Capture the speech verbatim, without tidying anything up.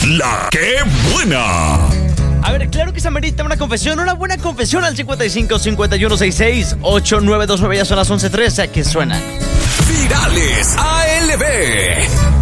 La que buena. A ver, claro que se amerita una confesión, una buena confesión al cincuenta y cinco, cincuenta y uno, sesenta y seis, ochenta y nueve veintinueve. Ya son las once trece que suenan Virales A L B.